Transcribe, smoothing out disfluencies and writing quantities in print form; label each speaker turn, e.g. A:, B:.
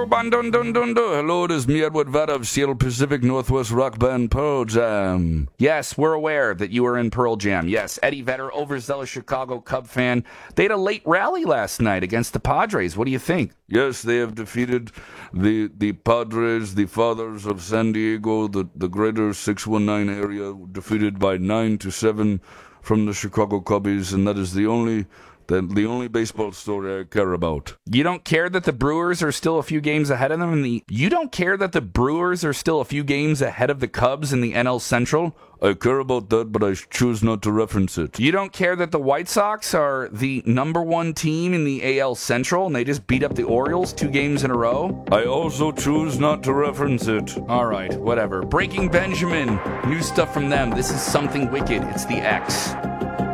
A: Hello, it is me, Edward Vada of Seattle Pacific Northwest rock band Pearl Jam.
B: Yes, we're aware that you were in Pearl Jam. Yes, Eddie Vedder, overzealous Chicago Cub fan. They had a late rally last night against the Padres. What do you think?
A: Yes, they have defeated the Padres, the fathers of San Diego, the greater 619 area, defeated by 9-7 from the Chicago Cubbies, and that is the only baseball story I care about.
B: You don't care that the Brewers are still a few games ahead of them You don't care that the Brewers are still a few games ahead of the Cubs in the NL Central?
A: I care about that, but I choose not to reference it.
B: You don't care that the White Sox are the number one team in the AL Central and they just beat up the Orioles 2 games in a row?
A: I also choose not to reference it.
B: All right, whatever. Breaking Benjamin. New stuff from them. This is Something Wicked. It's the X.